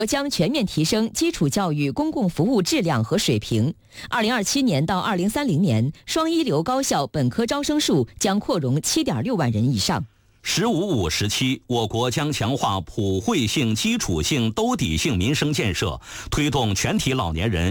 将全面提升基础教育公共服务质量和水平。2027年到2030年，双一流高校本科招生数将扩容7.6万人以上。 “15-5”时期，我国将强化普惠性、基础性、兜底性民生建设，推动全体老年人